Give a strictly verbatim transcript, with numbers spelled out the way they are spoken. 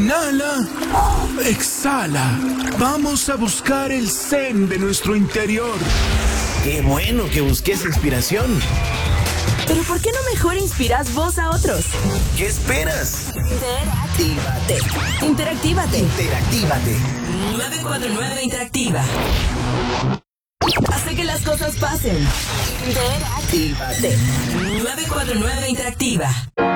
Inhala, exhala. Vamos a buscar el zen de nuestro interior. Qué bueno que busques inspiración. Pero ¿por qué no mejor inspiras vos a otros? ¿Qué esperas? Interactívate. Interactívate. Interactívate. nueve cuatro nueve Interactiva. Hace que las cosas pasen. Interactívate. nueve cuatro nueve Interactiva.